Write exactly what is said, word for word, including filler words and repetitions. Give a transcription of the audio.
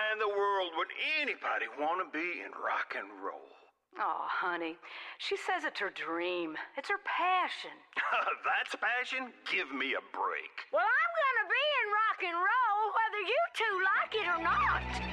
in the world would anybody want to be in rock and roll? Oh, honey, she says it's her dream. It's her passion. That's passion? Give me a break. Well, I'm gonna be in rock and roll whether you two like it or not.